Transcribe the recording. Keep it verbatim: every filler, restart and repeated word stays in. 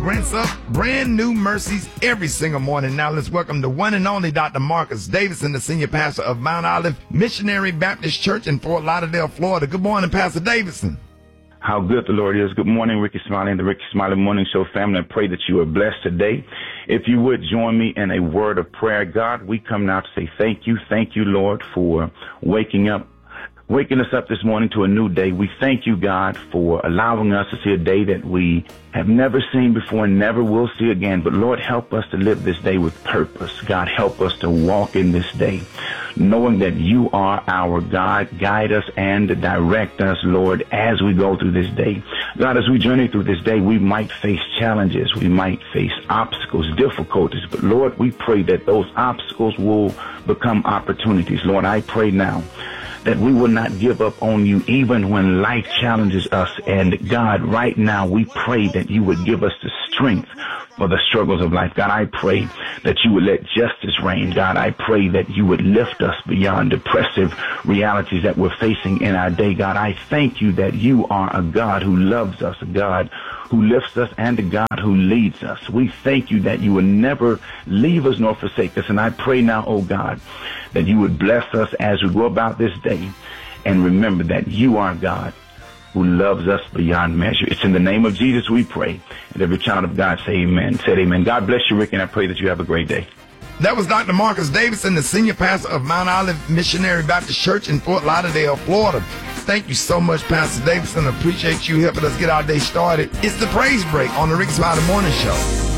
grants us brand new mercies every single morning. Now let's welcome the one and only Doctor Marcus Davidson, the senior pastor of Mount Olive Missionary Baptist Church in Fort Lauderdale, Florida. Good morning, Pastor Davidson. How good the Lord is. Good morning, Ricky Smiley and the Ricky Smiley Morning Show family. I pray that you are blessed today. If you would join me in a word of prayer. God, we come now to say thank you. Thank you, Lord, for waking up, waking us up this morning to a new day. We thank you, God, for allowing us to see a day that we have never seen before and never will see again. But Lord, help us to live this day with purpose. God, help us to walk in this day, knowing that you are our God. Guide us and direct us, Lord, as we go through this day. God, as we journey through this day, we might face challenges. We might face obstacles, difficulties. But Lord, we pray that those obstacles will become opportunities. Lord, I pray now that we will not give up on you even when life challenges us. And God, right now, we pray that you would give us the strength for the struggles of life. God, I pray that you would let justice reign. God, I pray that you would lift us beyond depressive realities that we're facing in our day. God, I thank you that you are a God who loves us, a God who lifts us, and a God who leads us. We thank you that you will never leave us nor forsake us. And I pray now, oh God, that you would bless us as we go about this day, and remember that you are God who loves us beyond measure. It's in the name of Jesus we pray. And every child of God say amen. Said amen. God bless you, Rick, and I pray that you have a great day. That was Doctor Marcus Davidson, the senior pastor of Mount Olive Missionary Baptist Church in Fort Lauderdale, Florida. Thank you so much, Pastor Davidson. Appreciate you helping us get our day started. It's the Praise Break on the Rick Smiley Morning Show.